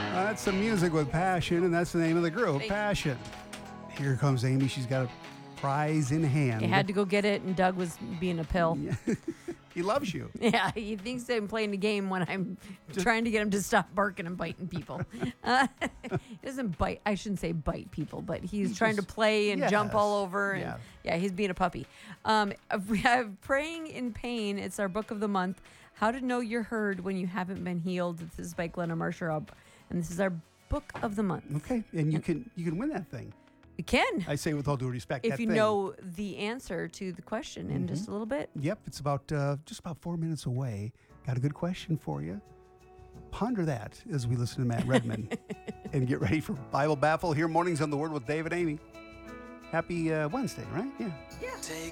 That's some music with passion, and that's the name of the group, Passion. Here comes Amy. She's got a prize in hand. I had to go get it, and Doug was being a pill. He loves you. Yeah, he thinks I'm playing the game when I'm trying to get him to stop barking and biting people. He doesn't bite. I shouldn't say bite people, but he's trying to play and jump all over. And yeah, he's being a puppy. We have Praying in Pain. It's our book of the month. How to Know You're Heard When You Haven't Been Healed. This is by Glenna Marshall, and this is our book of the month. Okay, and you can win that thing. You can. I say with all due respect. If you know the answer to the question in just a little bit. Yep, it's about just about 4 minutes away. Got a good question for you. Ponder that as we listen to Matt Redman and get ready for Bible Baffle here mornings on the Word with Dave and Amy. Happy Wednesday, right? Yeah. Yeah.